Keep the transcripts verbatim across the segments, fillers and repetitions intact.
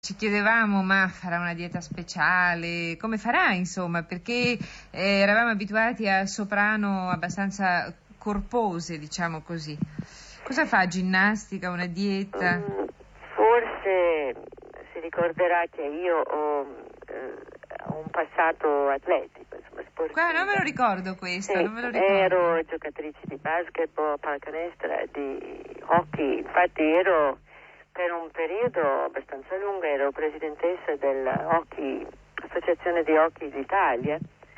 Ci chiedevamo, ma farà una dieta speciale? Come farà, insomma? Perché eh, eravamo abituati a soprano abbastanza corpose, diciamo così. Cosa fa? Ginnastica, una dieta? Mm, Forse si ricorderà che io ho, eh, ho un passato atletico, insomma, sportivo. Qua non me lo ricordo questo, Sì, non me lo ricordo. ero giocatrice di basketball, pallacanestro, di hockey, infatti ero per un periodo abbastanza lungo ero presidentessa dell'Associazione di Hockey d'Italia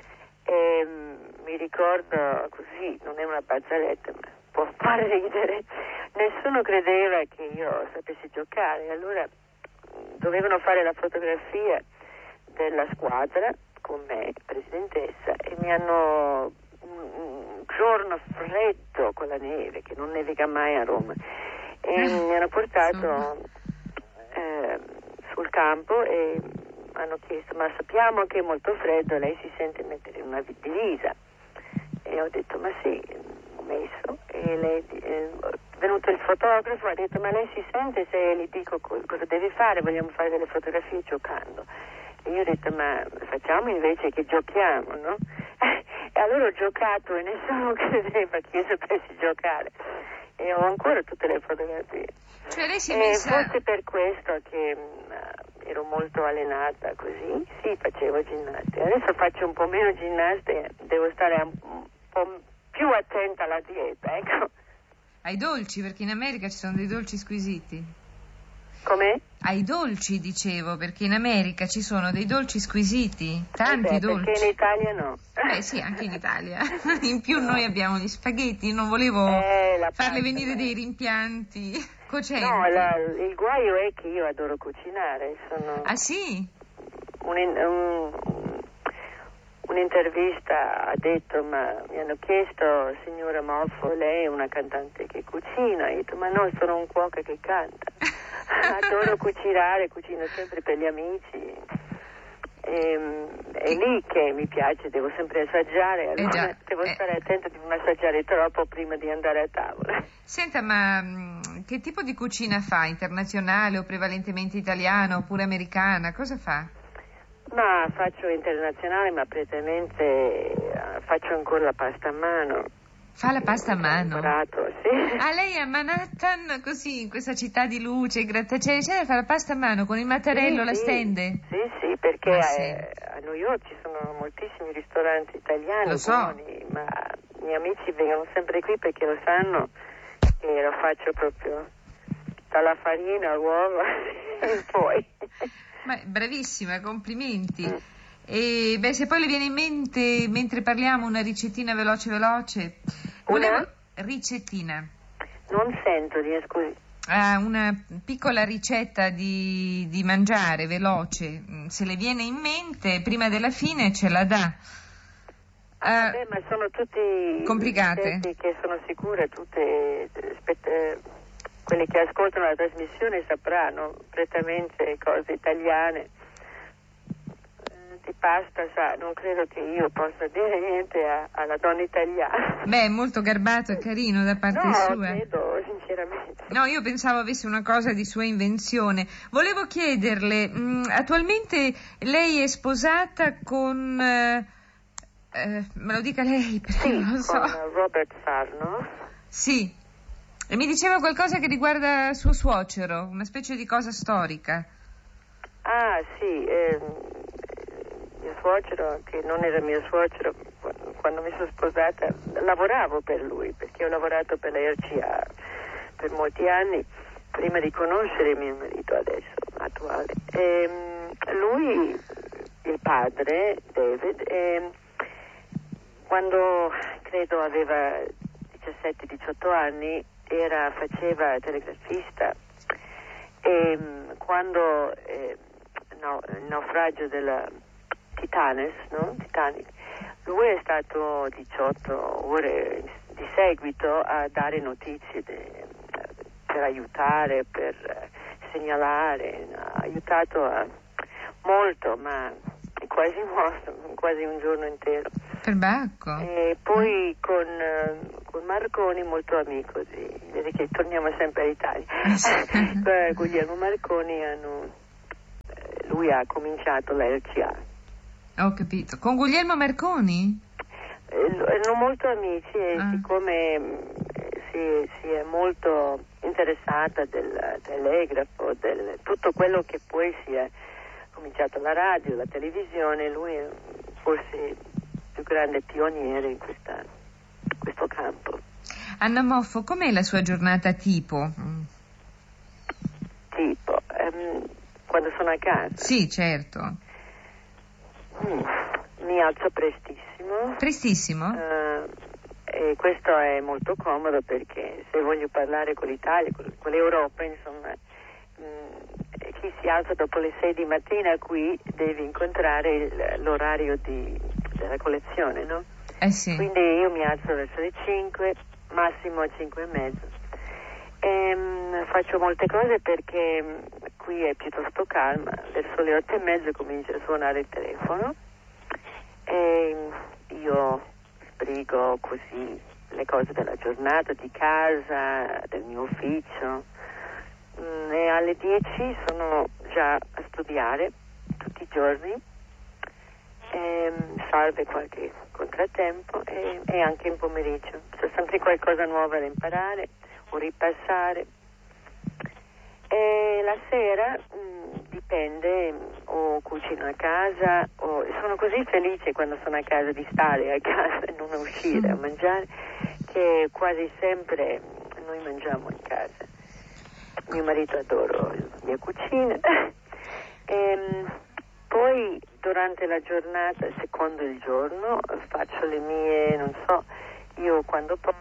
e mm, mi ricordo così, non è una barzelletta ma può fare ridere, nessuno credeva che io sapessi giocare, allora mm, dovevano fare la fotografia della squadra con me, presidentessa, e mi hanno un, un giorno freddo con la neve, che non nevica mai a Roma, e mi hanno portato eh, sul campo e hanno chiesto: ma sappiamo che è molto freddo, lei si sente mettere una divisa? E ho detto: ma sì, ho messo. E lei, eh, è venuto il fotografo, ha detto: ma lei si sente se le dico co- cosa deve fare? Vogliamo fare delle fotografie giocando. E io ho detto: ma facciamo invece che giochiamo, no? E allora ho giocato e nessuno credeva che io sapessi giocare. E ho ancora tutte le fotografie. Cioè lei si è E messa... forse per questo che mh, ero molto allenata così, sì, facevo ginnastica. Adesso faccio un po' meno ginnastica, devo stare un, un po' più attenta alla dieta, ecco. Ai dolci, perché in America ci sono dei dolci squisiti. Com'è? Ai dolci, dicevo, perché in America ci sono dei dolci squisiti, tanti Eh beh, dolci. perché in Italia no. Beh sì, anche in Italia. In più no. Noi abbiamo gli spaghetti, non volevo Eh, la farle pasta, venire ma... dei rimpianti cocenti. No, la, il guaio è che io adoro cucinare, sono... Ah sì? Un, un, un'intervista ha detto, ma mi hanno chiesto: signora Moffo, lei è una cantante che cucina? Io ho detto: ma no, sono un cuoco che canta. Adoro cucinare, cucino sempre per gli amici. E, è lì che mi piace, devo sempre assaggiare, allora Eh già, devo eh. stare attenta di non assaggiare troppo prima di andare a tavola. Senta, ma mh, che tipo di cucina fa? Internazionale o prevalentemente italiana oppure americana? Cosa fa? Ma faccio internazionale, ma prettamente eh, faccio ancora la pasta a mano. Fa la pasta a Ho mano? imparato, sì. Ah, lei a Manhattan, così, in questa città di luce, grattacieli, eccetera, fa la pasta a mano con il mattarello, Sì, la sì, stende? sì, sì, perché Ma eh, senti, a New York ci sono moltissimi ristoranti italiani lo so. buoni, ma i miei amici vengono sempre qui perché lo sanno che lo faccio proprio dalla farina, uova e poi. Ma bravissima, complimenti. Mm. E beh, se poi le viene in mente, mentre parliamo, una ricettina veloce veloce, volevo... Una? Ricettina. Non sento, di scusi. Ah, una piccola ricetta di, di mangiare veloce, mm, se le viene in mente, prima della fine ce la dà. Ah, Ah, beh, ma sono tutti complicate? ricette che sono sicure, tutte eh, spet- eh, quelli che ascoltano la trasmissione sapranno prettamente cose italiane. Eh, Di pasta, sa, non credo che io possa dire niente a- alla donna italiana. Beh, è molto garbato e carino da parte No, sua. credo, sinceramente. No, io pensavo avesse una cosa di sua invenzione. Volevo chiederle, mh, attualmente lei è sposata con... eh, eh, me lo dica lei perché Sì, non lo so. con Robert Sarno. Sì, e mi diceva qualcosa che riguarda suo suocero, una specie di cosa storica. Ah, sì, ehm, mio suocero, che non era mio suocero quando, quando mi sono sposata, lavoravo per lui, perché ho lavorato per la R C A per molti anni, prima di conoscere mio marito adesso, attuale. Ehm, lui, il padre, David, ehm, quando credo aveva diciassette diciotto anni, era, faceva telegrafista e mh, quando eh, no, il naufragio della Titanes, no? Titanic, lui è stato diciotto ore di seguito a dare notizie de, per aiutare, per eh, segnalare, ha aiutato a, molto, ma è quasi morto, quasi un giorno intero. Perbacco. E poi con, eh, con Marconi, molto amico, di, vedi che torniamo sempre all'Italia. Guglielmo Marconi hanno lui ha cominciato la R C A. Ho capito. Con Guglielmo Marconi? Eh, erano molto amici e ah. siccome eh, si, si è molto interessata del telegrafo, del tutto quello che poi si è cominciato la radio, la televisione, lui è forse il più grande pioniere in questa, questo campo. Anna Moffo, com'è la sua giornata tipo? Tipo, um, quando sono a casa? Sì, certo. Mm, mi alzo prestissimo. Prestissimo? Uh, e questo è molto comodo perché se voglio parlare con l'Italia, con, con l'Europa, insomma, mh, chi si alza dopo le sei di mattina qui deve incontrare il, l'orario di, della colazione, no? Eh sì. Quindi io mi alzo verso le cinque, massimo cinque e mezzo. E, mh, faccio molte cose perché mh, qui è piuttosto calma, verso le otto e mezzo comincia a suonare il telefono e io sbrigo così le cose della giornata, di casa, del mio ufficio, mm, e alle dieci sono già a studiare tutti i giorni, e, salve qualche contrattempo e, e anche in pomeriggio c'è sempre qualcosa nuovo da imparare o ripassare. E la sera mh, dipende, o cucino a casa o sono così felice quando sono a casa di stare a casa e non uscire a mangiare, che quasi sempre noi mangiamo in casa. Mio marito adora la mia cucina. E poi durante la giornata, secondo il giorno, faccio le mie, non so, io quando posso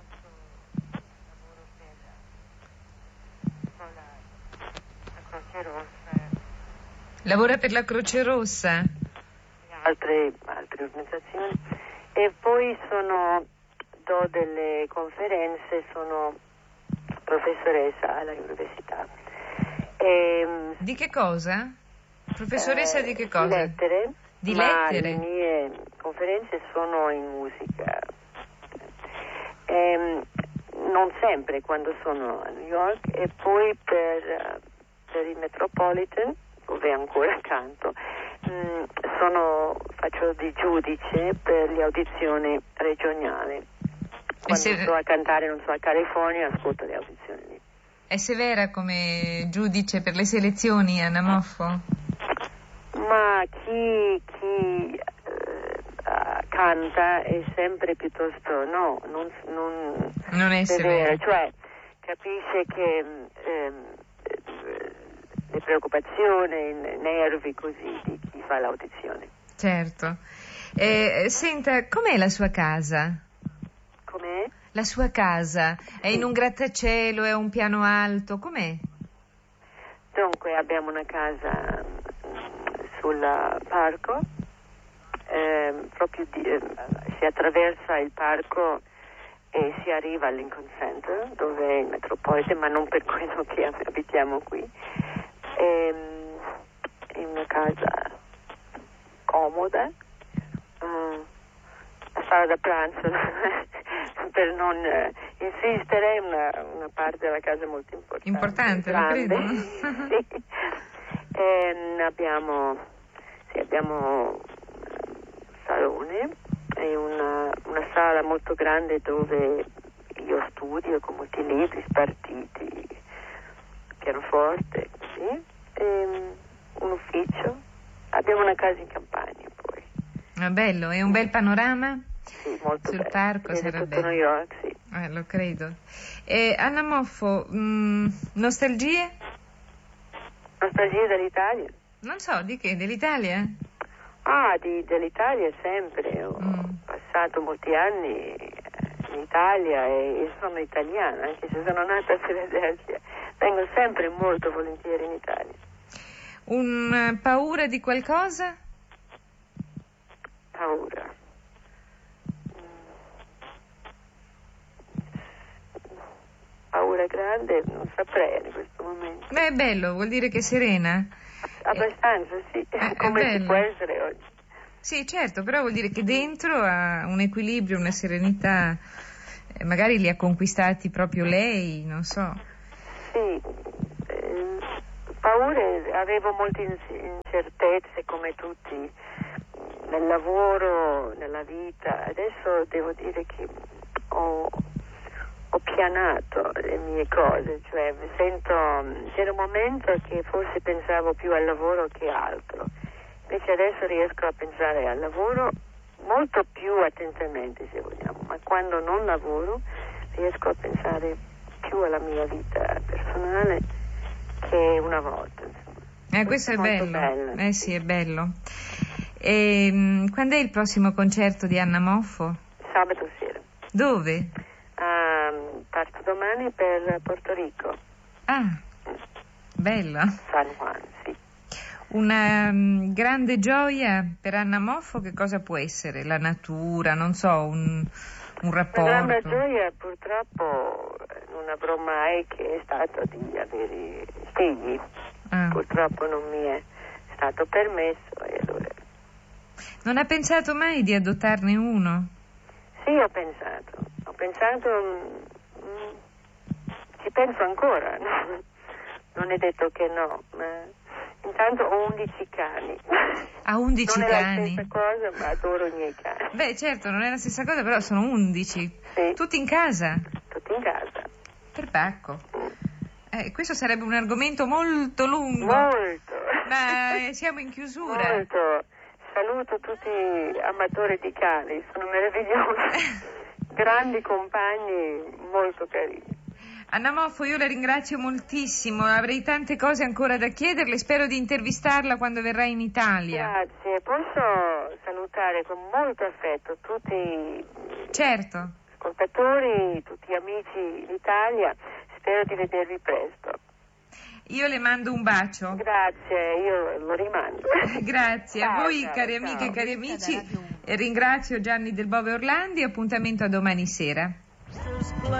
Croce Rossa. Lavora per la Croce Rossa? Altre, altre organizzazioni. E poi sono, do delle conferenze, sono professoressa all'università. E, di che cosa? Professoressa eh, di che cosa? Di lettere. Di ma lettere? Le mie conferenze sono in musica. E, non sempre quando sono a New York, e poi per... per il Metropolitan, dove ancora canto, mh, sono, faccio di giudice per le audizioni regionali. Quando se... sto a cantare, non so, a California, ascolto le audizioni lì. È severa come giudice per le selezioni, Anna Moffo? Ma chi, chi eh, canta è sempre piuttosto, no, non, non, non è severa, cioè capisce che ehm, le preoccupazioni, i nervi così di chi fa l'audizione. Certo. Eh, senta, com'è la sua casa? Com'è? La sua casa è sì. in un grattacielo, è un piano alto, com'è? Dunque abbiamo una casa sul parco, eh, proprio di, eh, si attraversa il parco e si arriva al Lincoln Center, dove è il Metropolitan, ma non per quello che abitiamo qui. È, è una casa comoda, uh, la sala da pranzo per non uh, insistere, è una, una parte della casa molto importante. Importante, grande. lo credo. Sì. E abbiamo, sì, abbiamo un salone e una, una sala molto grande dove io studio con molti libri spartiti, pianoforte, sì, e un ufficio. Abbiamo una casa in campagna poi. Ah, bello, è un bel panorama? Sì, molto sul bello. parco Vede sarà tutto bello. New York, sì. Eh, lo credo. E Anna Moffo, mh, nostalgie? Nostalgie dell'Italia? Non so, di che? Dell'Italia? Ah, di, dell'Italia sempre. Ho Mm. passato molti anni in Italia e, e sono italiana, anche se sono nata a Filadelfia. Vengo sempre molto volentieri in Italia. Un paura di qualcosa? Paura. Paura grande, non saprei in questo momento. Beh, è bello, vuol dire che è serena. Abbastanza, sì, è come si bello. può essere oggi. Sì, certo, però vuol dire che dentro ha un equilibrio, una serenità, eh, magari li ha conquistati proprio lei, non so. Sì, eh, paure, avevo molte incertezze come tutti nel lavoro, nella vita. Adesso devo dire che ho, ho pianato le mie cose, cioè mi sento, c'era un momento che forse pensavo più al lavoro che altro, invece adesso riesco a pensare al lavoro molto più attentamente, se vogliamo, ma quando non lavoro riesco a pensare più alla mia vita personale che una volta. Eh, questo è bello. bello. Eh sì, è bello. E, mh, quando è il prossimo concerto di Anna Moffo? Sabato sera. Dove? Um, parto domani per Porto Rico. Ah, bello. San Juan, sì. Una um, grande gioia per Anna Moffo che cosa può essere? La natura, non so, un, un rapporto? Una grande gioia purtroppo non avrò mai, che è stato di avere figli. Ah. Purtroppo non mi è stato permesso e allora... Non ha pensato mai di adottarne uno? Sì, ho pensato. Ho pensato... Mh, ci penso ancora, no? Non è detto che no, ma intanto ho undici cani. Ha undici non cani? Non è la stessa cosa, ma adoro i miei cani. Beh, certo, non è la stessa cosa, però sono undici. Sì. Tutti in casa? Tutti in casa. Perbacco. Eh, questo sarebbe un argomento molto lungo. Molto. Ma eh, siamo in chiusura. Molto. Saluto tutti gli amatori di cani, sono meravigliosi. Grandi compagni, molto carini. Anna Moffo, io la ringrazio moltissimo, avrei tante cose ancora da chiederle, spero di intervistarla quando verrà in Italia. Grazie, posso salutare con molto affetto tutti i certo. ascoltatori, tutti gli amici d'Italia, spero di vedervi presto. Io le mando un bacio. Grazie, io lo rimando. Grazie ciao, a voi ciao, cari ciao. amiche e cari amici, e ringrazio Gianni Del Bove Orlandi, appuntamento a domani sera.